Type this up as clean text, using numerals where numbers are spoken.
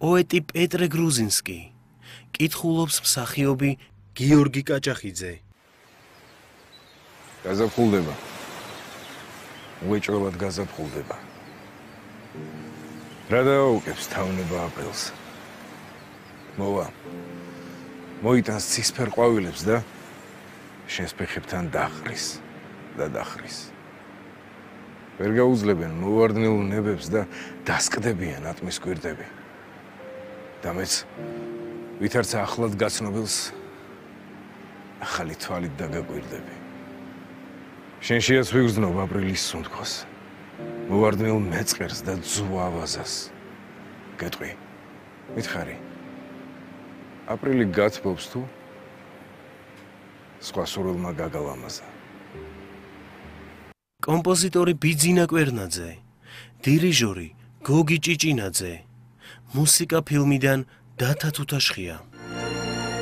პოეტი პეტრე გრუზინსკი, კითხულობს მსახიობი გიორგი კაჭახიძე. გაზაფხულდება. უეჭველად გაზაფხულდება. რა დააუკებს თავნება აპრილს? მოვა. მოიტანს ცისფერ ყვავილებს და შენს ფეხებთან დაყრის და დაყრის. ვერ გაუძლებენ მოვარდნილ ნებებს და დასკდებიან ატმის გვირდები. და მეც ვითარც ახლად გაცნობილს ახალი თვალით დაგაგვირდები. შენშიაც ვიგრძნობ აპრილის სუნთქვას, მოვარდნილ მეწყერს და ძვავაზას. გეტყვი, მითხარი, აპრილი გათბობს თუ სხვა სურვილმა გაგალამაზა. კომპოზიტორი ბიძინა კვერნაძე, დირიჟორი გოგი ჭიჭინაძე, მუსიკა ფილმიდან დათა თუთაშხია.